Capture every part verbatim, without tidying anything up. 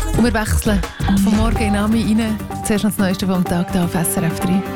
Und wir wechseln von morgen in Ami rein. Zuerst noch das Neueste vom Tag hier auf S R F drei.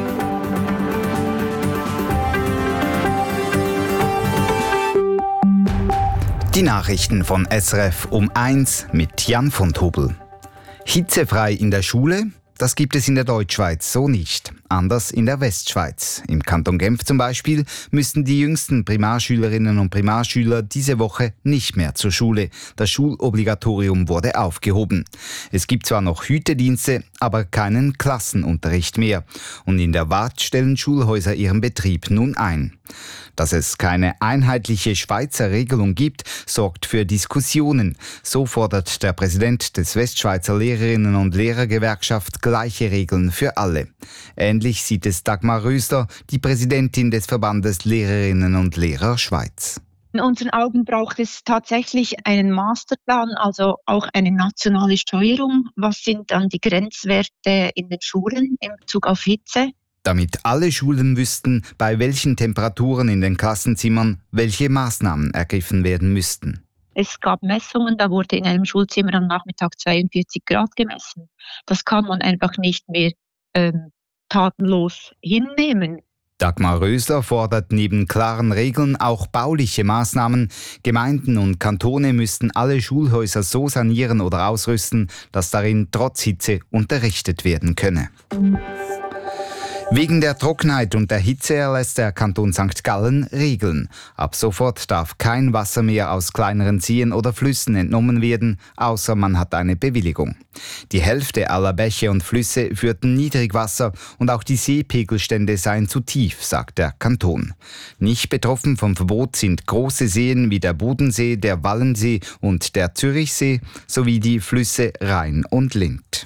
Die Nachrichten von S R F um eins mit Jan von Tobel. Hitzefrei in der Schule? Das gibt es in der Deutschschweiz so nicht. Anders in der Westschweiz. Im Kanton Genf zum Beispiel müssen die jüngsten Primarschülerinnen und Primarschüler diese Woche nicht mehr zur Schule. Das Schulobligatorium wurde aufgehoben. Es gibt zwar noch Hütedienste, aber keinen Klassenunterricht mehr. Und in der Waadt stellen Schulhäuser ihren Betrieb nun ein. Dass es keine einheitliche Schweizer Regelung gibt, sorgt für Diskussionen. So fordert der Präsident des Westschweizer Lehrerinnen- und Lehrergewerkschaft gleiche Regeln für alle. Ähnlich sieht es Dagmar Rösler, die Präsidentin des Verbandes Lehrerinnen und Lehrer Schweiz. In unseren Augen braucht es tatsächlich einen Masterplan, also auch eine nationale Steuerung. Was sind dann die Grenzwerte in den Schulen in Bezug auf Hitze? Damit alle Schulen wüssten, bei welchen Temperaturen in den Klassenzimmern welche Maßnahmen ergriffen werden müssten. Es gab Messungen, da wurde in einem Schulzimmer am Nachmittag zweiundvierzig Grad gemessen. Das kann man einfach nicht mehr ähm, tatenlos hinnehmen. Dagmar Rösler fordert neben klaren Regeln auch bauliche Maßnahmen. Gemeinden und Kantone müssten alle Schulhäuser so sanieren oder ausrüsten, dass darin trotz Hitze unterrichtet werden könne. Wegen der Trockenheit und der Hitze erlässt der Kanton Sankt Gallen Regeln. Ab sofort darf kein Wasser mehr aus kleineren Seen oder Flüssen entnommen werden, außer man hat eine Bewilligung. Die Hälfte aller Bäche und Flüsse führten Niedrigwasser und auch die Seepegelstände seien zu tief, sagt der Kanton. Nicht betroffen vom Verbot sind große Seen wie der Bodensee, der Wallensee und der Zürichsee sowie die Flüsse Rhein und Linth.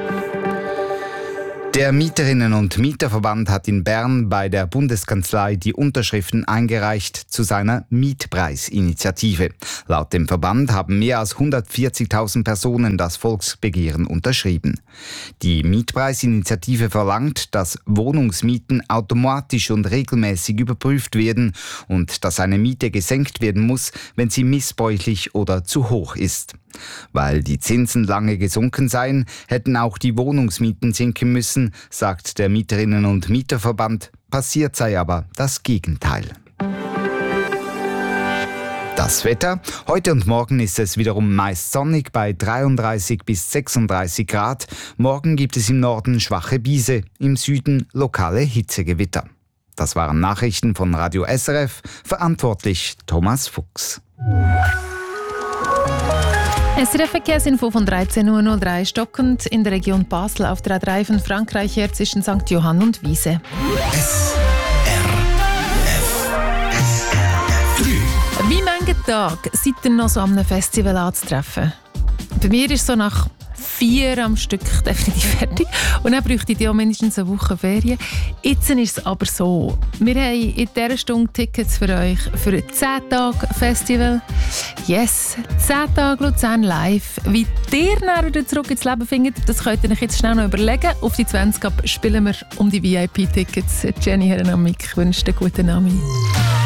Der Mieterinnen- und Mieterverband hat in Bern bei der Bundeskanzlei die Unterschriften eingereicht zu seiner Mietpreisinitiative. Laut dem Verband haben mehr als hundertvierzigtausend Personen das Volksbegehren unterschrieben. Die Mietpreisinitiative verlangt, dass Wohnungsmieten automatisch und regelmäßig überprüft werden und dass eine Miete gesenkt werden muss, wenn sie missbräuchlich oder zu hoch ist. Weil die Zinsen lange gesunken seien, hätten auch die Wohnungsmieten sinken müssen, sagt der Mieterinnen- und Mieterverband. Passiert sei aber das Gegenteil. Das Wetter. Heute und morgen ist es wiederum meist sonnig bei dreiunddreißig bis sechsunddreißig Grad. Morgen gibt es im Norden schwache Biese, im Süden lokale Hitzegewitter. Das waren Nachrichten von Radio S R F, verantwortlich Thomas Fuchs. S R F-Verkehrsinfo von dreizehn Uhr null drei stockend in der Region Basel auf der A drei von Frankreich her zwischen Sankt Johann und Wiese. S R F. S R F drei. Wie manchen Tag seid ihr noch so an einem Festival anzutreffen? Bei mir ist so nach vier am Stück definitiv fertig. Und dann bräuchte ich auch mindestens eine Woche Ferien. Jetzt ist es aber so. Wir haben in dieser Stunde Tickets für euch für ein zehn Tage Festival. Yes, zehn Tage Luzern live. Wie ihr dann wieder zurück ins Leben findet, das könnt ihr euch jetzt schnell noch überlegen. Auf die zwanzig ab spielen wir um die V I P-Tickets. Jenny Herrenamik wünscht einen guten Abend.